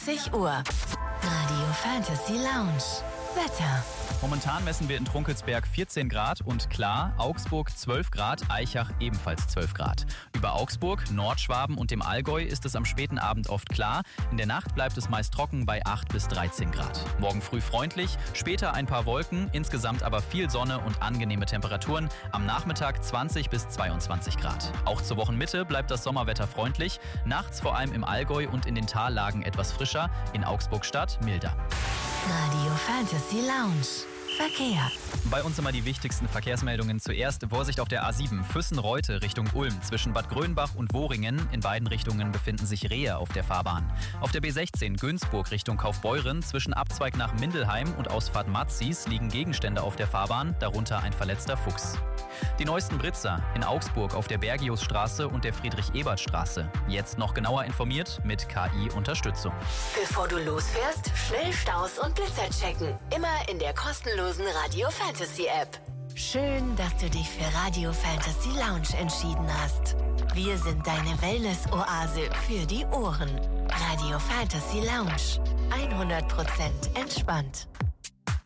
20 Uhr. Radio Fantasy Lounge. Wetter. Momentan messen wir in Trunkelsberg 14 Grad und klar, Augsburg 12 Grad, Aichach ebenfalls 12 Grad. Über Augsburg, Nordschwaben und dem Allgäu ist es am späten Abend oft klar. In der Nacht bleibt es meist trocken bei 8 bis 13 Grad. Morgen früh freundlich, später ein paar Wolken, insgesamt aber viel Sonne und angenehme Temperaturen. Am Nachmittag 20 bis 22 Grad. Auch zur Wochenmitte bleibt das Sommerwetter freundlich. Nachts vor allem im Allgäu und in den Tallagen etwas frischer, in Augsburg-Stadt milder. Radio Fantasy Lounge. Verkehr. Bei uns immer die wichtigsten Verkehrsmeldungen. Zuerst Vorsicht auf der A7 Füssen-Reute Richtung Ulm. Zwischen Bad Grönbach und Wohringen. In beiden Richtungen befinden sich Rehe auf der Fahrbahn. Auf der B16 Günzburg Richtung Kaufbeuren. Zwischen Abzweig nach Mindelheim und Ausfahrt Matzis liegen Gegenstände auf der Fahrbahn, darunter ein verletzter Fuchs. Die neuesten Blitzer in Augsburg auf der Bergiusstraße und der Friedrich-Ebert-Straße. Jetzt noch genauer informiert mit KI-Unterstützung. Bevor du losfährst, schnell Staus und Blitzer checken. Immer in der kostenlosen Radio Fantasy App. Schön, dass du dich für Radio Fantasy Lounge entschieden hast. Wir sind deine Wellness-Oase für die Ohren. Radio Fantasy Lounge. 100% entspannt.